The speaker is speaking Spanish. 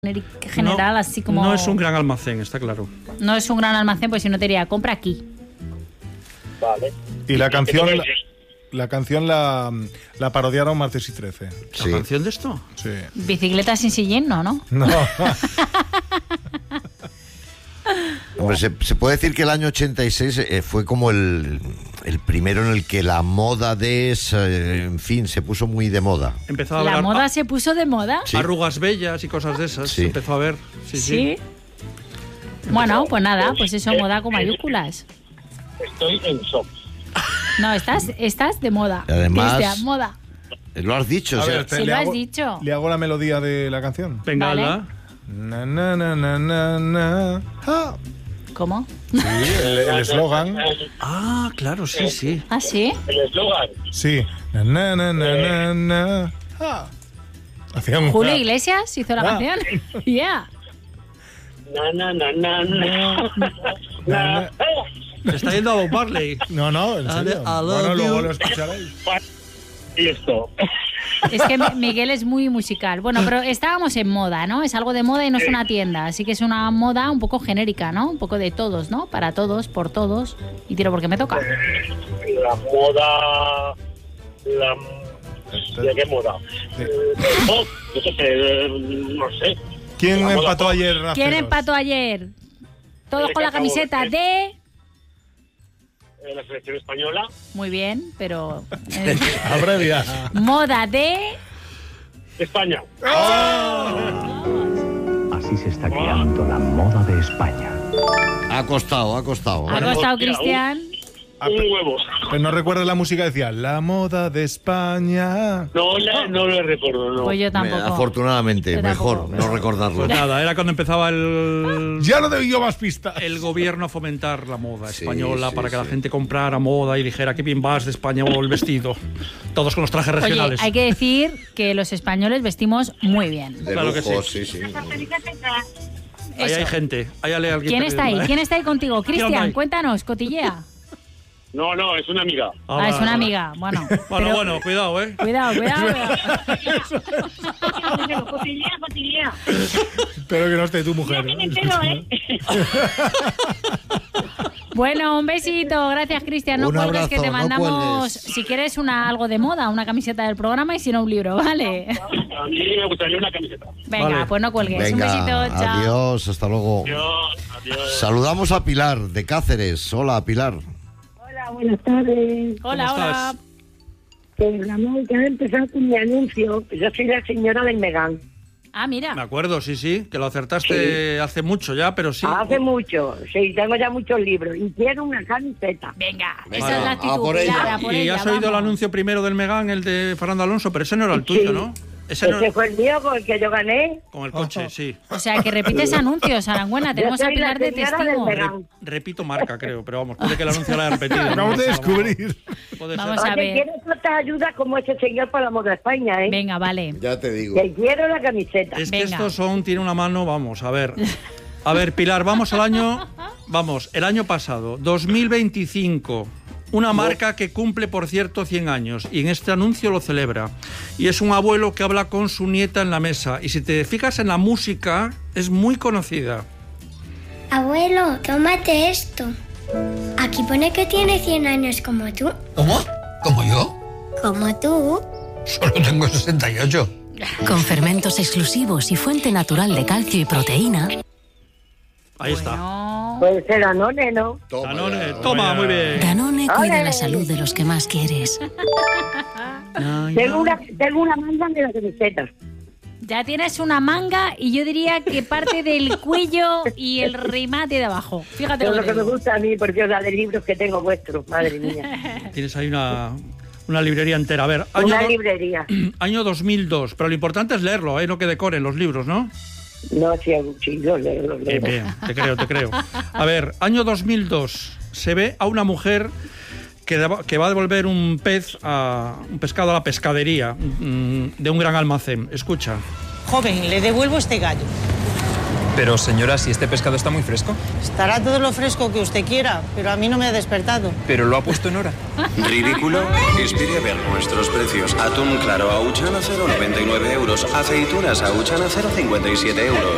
general, así como... No es un gran almacén, está claro. No es un gran almacén, pues si no te diría, compra aquí. Vale. Y la canción la parodiaron Martes y 13. ¿La canción de esto? Sí. Bicicleta sin sillín, ¿no? No. Hombre, se puede decir que el año 86 fue como el primero en el que la moda en fin, se puso muy de moda. Empezó a ¿La haber moda se puso de moda? Sí. arrugas bellas y cosas de esas. Sí. Se empezó a ver. Sí. Bueno, pues nada, pues eso, moda con mayúsculas. Estoy en shock. No, estás de moda. Y además- Cristian, moda. Lo has dicho, A o sea, ver, Sí, lo has dicho. ¿Le hago la melodía de la canción? Venga, Vale. hala. Na, na, na, na, na, na. Ah. ¿Cómo? Sí, el eslogan. Ah, claro, sí. ¿Ah, sí? El eslogan. Sí. Na, na, na, na, na, na. Ah. Hacía un Julio Iglesias hizo la Ah. canción. Yeah. Na, na, na, na, na. Na, na. Se está yendo a Bob Marley. No, en serio. I love Bueno, luego you. lo escucharéis. Listo. Es que Miguel es muy musical. Bueno, pero estábamos en moda, ¿no? Es algo de moda y no es una tienda. Así que es una moda un poco genérica, ¿no? Un poco de todos, ¿no? Para todos, por todos. Y tiro porque me toca. La moda... ¿De qué moda? No sé. ¿Quién La moda empató pop. ayer? ¿Quién Raceros? empató ayer? Todos El con la que acabo camiseta de de... La selección española. Muy bien, pero... Abrevia. moda de... España. Así se está creando la moda de España. ha costado. ¿Ha costado, Cristian? Un huevo. Pero no recuerdas la música, decía la moda de España. No lo recuerdo, no. Pues yo tampoco. Afortunadamente, Yo mejor tampoco. no recordarlo. Pues nada, era cuando empezaba el Ya no debió más pistas. gobierno a fomentar la moda Sí, española sí, para que la sí. gente comprara moda y dijera qué bien vas de español vestido. Todos con los trajes Oye, regionales. hay que decir que los españoles vestimos muy bien. De Claro que lujo, sí. sí. Ahí hay gente. Ahí hay alguien. ¿Quién está ahí? perdiendo, ¿eh? ¿Quién está ahí contigo? ¿Quién Cristian, hay? cuéntanos, cotillea. No, es una amiga. Ah, es una amiga. Bueno, pero- Bueno, cuidado, ¿eh? Cuidado. Cotillea. Espero que no esté tu mujer. Me entero, ¿eh? Bueno, un besito. Gracias, Cristian. No Un cuelgues, que abrazo, te no mandamos, cuelgues. si quieres, algo de moda, una camiseta del programa y si no, un libro, ¿vale? A mí me gustaría una camiseta. Venga, Vale. pues no cuelgues. Venga, un besito, chao. adiós, hasta luego. Adiós. Saludamos a Pilar de Cáceres. Hola, Pilar. Hola, buenas tardes. Hola, ¿Cómo hola. estás? Pues Ramón, que ha empezado con mi anuncio. Yo soy la señora del Megán. Ah, mira. Me acuerdo, sí, que lo acertaste hace mucho ya, pero sí. Hace mucho. Sí, tengo ya muchos libros. Y quiero una camiseta. Venga, Vale. esa es la A actitud. por ella. Pilar, a por Y ella, has oído el vamos. anuncio primero del Megán, el de Fernando Alonso, pero ese no era el tuyo, Sí. ¿no? Ese no Ese fue el mío con el que yo gané. con el coche, sí. O sea, que repites anuncios, Arangüena. Tenemos Yo a soy la Pilar de señora del testigo. Megán. Repito marca, creo, pero vamos, puede que el anuncio lo haya repetido. ¿no? Acabamos de descubrir. Puede Vamos ser. a Oye, ver. quiero tanta ayuda como ese señor para la moda España, ¿eh? Venga, vale. Ya te digo. Que quiero la camiseta. Es que Venga. estos tiene una mano, vamos, a ver. A ver, Pilar, vamos, el año pasado, 2025. Una marca que cumple, por cierto, 100 años y en este anuncio lo celebra. Y es un abuelo que habla con su nieta en la mesa. Y si te fijas en la música, es muy conocida. Abuelo, tómate esto. Aquí pone que tiene 100 años como tú. ¿Cómo? ¿Como yo? Como tú. Solo tengo 68. Con fermentos exclusivos y fuente natural de calcio y proteína. Ahí está. No. Puede ser Danone, ¿no? Danone, toma, muy bien. Danone cuida ¡Ole! la salud de los que más quieres. Tengo una manga de la camiseta. Ya tienes una manga y yo diría que parte del cuello y el remate de abajo. Fíjate Pero lo lo que me digo. gusta a mí, por Dios, la de libros que tengo vuestros, madre mía. Tienes ahí una librería entera. A ver, Una librería. año 2002. Pero lo importante es leerlo, no que decoren los libros, ¿no? No, sí, los leo. Bien, te creo. A ver, año 2002. Se ve a una mujer que va a devolver un pescado a la pescadería de un gran almacén. Escucha. Joven, le devuelvo este gallo. Pero señora, si este pescado está muy fresco. Estará todo lo fresco que usted quiera, pero a mí no me ha despertado. Pero lo ha puesto en hora. ¿Ridículo? Espere a ver nuestros precios. Atún claro a Uchana 0,99 euros. Aceitunas a Uchana 0,57 euros.